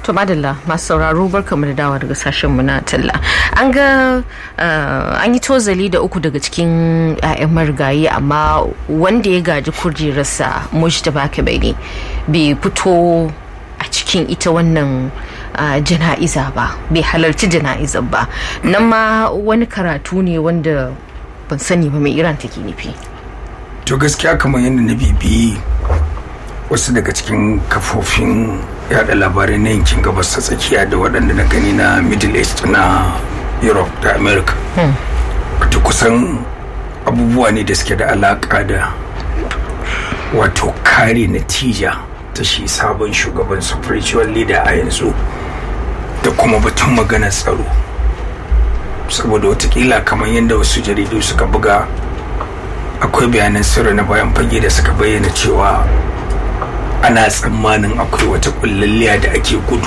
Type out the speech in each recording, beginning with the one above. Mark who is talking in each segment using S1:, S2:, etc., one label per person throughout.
S1: To madalla masu sauraro barkamu da dawa daga sashenmu na talla. An ga an yi tozali da 3 daga cikin 'ya'yan marigayi, amma wanda ya gaji kujerarsa Mujtaba Kabini bai fito a cikin ita wannan jana'iza ba, bai halarci jana'izar ba. Nan ma wani karatu ne wanda ban sani ba mai Iran take nufi.
S2: To gaskiya kamar yadda na bibiyi wasu daga cikin kafofin yada labarai na yankin gabas ta tsakiya da waɗanda na gani na Middle East na Europe da America, wato kusan abubuwa ne da suke da alaka da wato kare natija ta shi sabon shugaban spiritual leader a yanzu da kuma batun magana tsaro. Saboda watakila kamar yadda wasu jaridu suka buga, akwai bayanan sirri na bayan fage da suka bayyana cewa ana tsammanin akwai wata kullalliya da ake gudu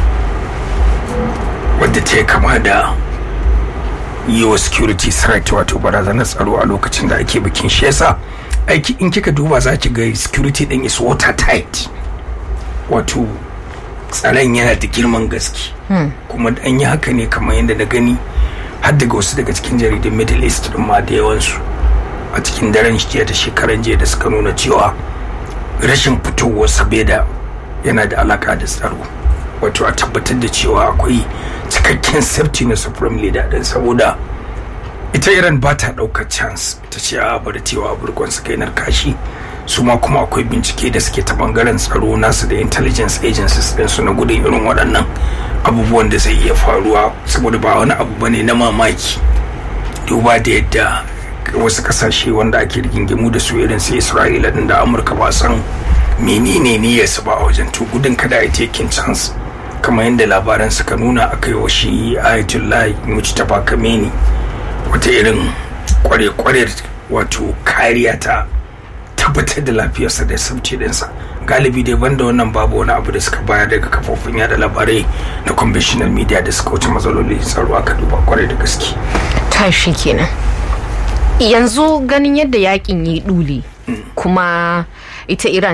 S2: wadda ta kama da yi wa security threat, wato barazanar tsaro a lokacin da ake bikin. Shi yasa aiki in kika duba za ki ga security din is watertight, wato tsaron yana da girman gaske. Kuma an yi haka ne kamar yadda na gani har daga wasu daga cikin jaridun Middle East din ma da yawansu a cikin daren jiya da shekaran jiya da suka nuna cewa rashin fitowar sabeda yana da alaka da tsaro, wato a tabbatar da cewa akwai cikakken safety na supreme leader din. Saboda ita Iran ba ta daukar chance ta ce a bari cewa burkon su kai narkashi, su ma kuma akwai bincike da suke ta bangaren tsaro nasu da intelligence agencies din su na gudun irin waɗannan abubuwan da zai iya faruwa. Saboda ba wani abu bane na mamaki duba da yadda wasu kasashe wanda ake rigingimu da su irin su Isra'ila din da Amurka ba san menene niyyar su ba a wajen to gudun kada a taking chance, kamar yadda labaran suka nuna akai wa shi Ayatollah Mujtaba Khamenei wata irin kware wato kariya ta tabbatar da lafiyarsa da safety dinsa. Galibi dai banda wannan babu wani abu da suka bayar daga kafofin yada labarai na conventional media da suka wuce matsalolin tsaro aka duba kwarai da gaske.
S1: Tashi kenan. Yanzu ganin yadda yakin yi duli kuma ita Iran